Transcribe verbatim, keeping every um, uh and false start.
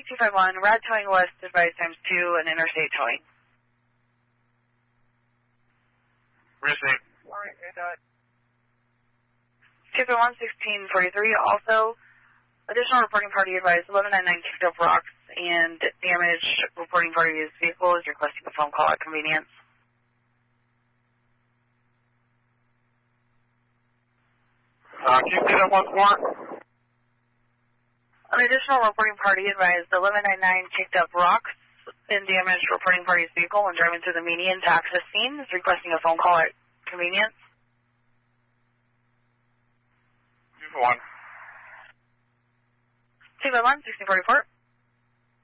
two five one, rad towing west, advice times two, and interstate towing. Receive. two five one, sixteen forty-three, also, additional reporting party advised eleven ninety-nine kicked up rocks and damage. Reporting party's vehicle is requesting a phone call at convenience. Uh, can you say that once more? An additional reporting party advised eleven ninety-nine kicked up rocks and damaged reporting party's vehicle when driving through the median to access scene, is requesting a phone call at convenience. two five one. two five one, sixteen forty-four.